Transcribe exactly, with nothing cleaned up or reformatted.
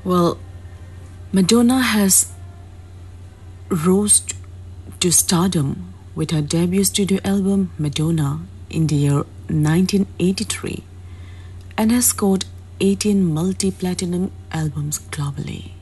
Well, Madonna has rose to stardom with her debut studio album Madonna in the year nineteen eighty-three and has scored eighteen multi platinum albums globally.